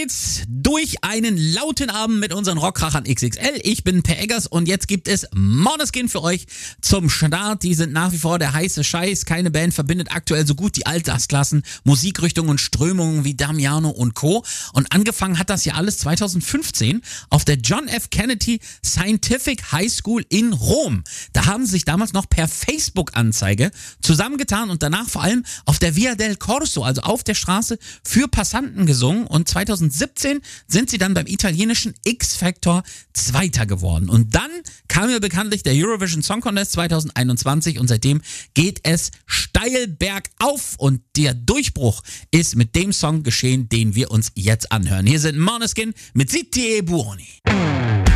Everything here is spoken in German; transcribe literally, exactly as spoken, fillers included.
geht's durch einen lauten Abend mit unseren Rockkrachern X X L. Ich bin Per Eggers und jetzt gibt es Måneskin für euch zum Start. Die sind nach wie vor der heiße Scheiß. Keine Band verbindet aktuell so gut die Altersklassen, Musikrichtungen und Strömungen wie Damiano und Co. Und angefangen hat das ja alles zweitausendfünfzehn auf der John F. Kennedy Scientific High School in Rom. Da haben sie sich damals noch per Facebook-Anzeige zusammengetan und danach vor allem auf der Via del Corso, also auf der Straße, für Passanten gesungen. Und zweitausendsiebzehn sind sie dann beim italienischen X-Factor Zweiter geworden. Und dann kam ja bekanntlich der Eurovision Song Contest zweitausendeinundzwanzig und seitdem geht es steil bergauf. Und der Durchbruch ist mit dem Song geschehen, den wir uns jetzt anhören. Hier sind Måneskin mit Zitti e Buoni.